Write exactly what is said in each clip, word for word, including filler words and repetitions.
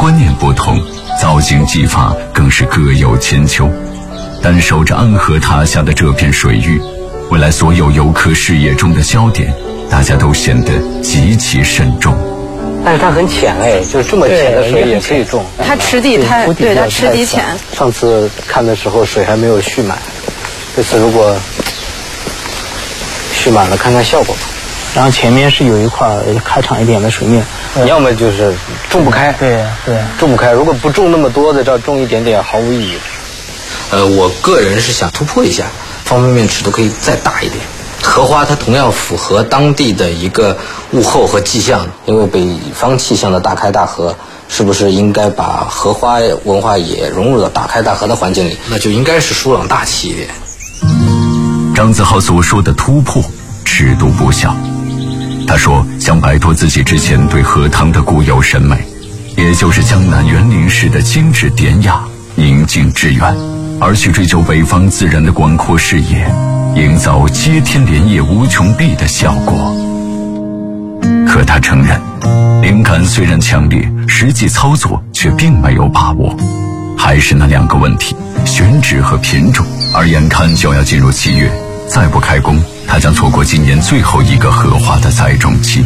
观念不同，造型技法更是各有千秋。但守着安和塔下的这片水域，未来所有游客视野中的焦点，大家都显得极其慎重。 但是它很浅哎，就是这么浅的水也可以种。 它池底太，对，它池底浅。 上次看的时候水还没有蓄满，这次如果蓄满了，看看效果吧。然后前面是有一块开敞一点的水面，你要么就是种不开，对对，种不开。如果不种那么多，在这儿种一点点毫无意义。 呃，我个人是想突破一下，方便面尺度可以再大一点。荷花它同样符合当地的一个物候和气象，因为北方气象的大开大合，是不是应该把荷花文化也融入到大开大合的环境里？那就应该是疏朗大气一点。 张子浩所说的突破，尺度不小。他说想摆脱自己之前对荷塘的固有审美，也就是江南园林式的精致典雅、宁静致远，而去追求北方自然的广阔视野，营造接天莲叶无穷碧的效果。可他承认，灵感虽然强烈，实际操作却并没有把握，还是那两个问题：选址和品种。而眼看就要进入七月，再不开工，他将错过今年最后一个荷花的栽种期。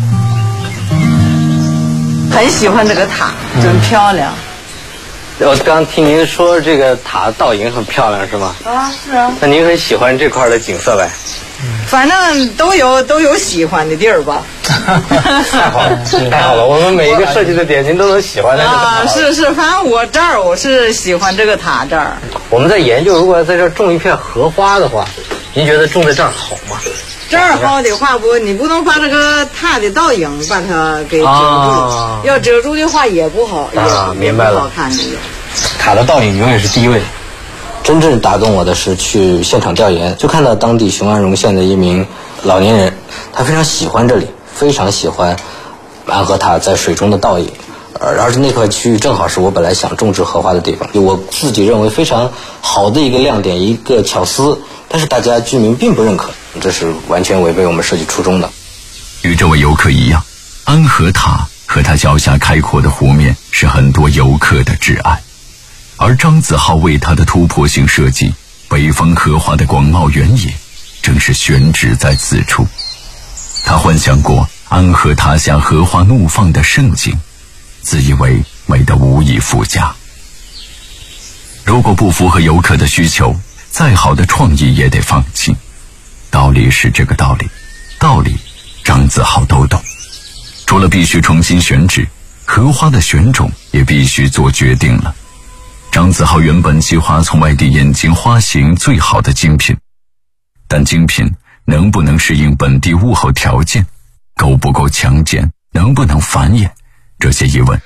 很喜欢这个塔，真漂亮。 我刚听您说这个塔倒影很漂亮，是吗？ 啊，是啊。 那您很喜欢这块的景色呗？ 反正都有都有喜欢的地儿吧。 太好了，太好了！我们每一个设计的点您都能喜欢的。 啊，是是，反正我这儿我是喜欢这个塔这儿。 我们在研究，如果在这儿种一片荷花的话，您觉得种在这儿好吗？ 这儿好的话不，你不能把这个塔的倒影把它给遮住，啊、要遮住的话也不好， 啊， 也明白了， 不好看这个。 塔的倒影永远是第一位。 真正打动我的是去现场调研，就看到当地雄安榕县的一名老年人，他非常喜欢这里，非常喜欢安和塔在水中的倒影。而且那块区域正好是我本来想种植荷花的地方，我自己认为非常好的一个亮点，一个巧思，但是大家居民并不认可，这是完全违背我们设计初衷的。 与这位游客一样，安和塔和他脚下开阔的湖面是很多游客的挚爱，而张子浩为他的突破性设计，北方荷花的广袤原野，正是选址在此处。他幻想过安和塔下荷花怒放的盛景，自以为美得无以复加。如果不符合游客的需求，再好的创意也得放弃。道理是这个道理，道理张子浩都懂。除了必须重新选址，荷花的选种也必须做决定了。张子浩原本计划从外地引进花型最好的精品，但精品能不能适应本地物候条件，够不够强健，能不能繁衍，这些疑问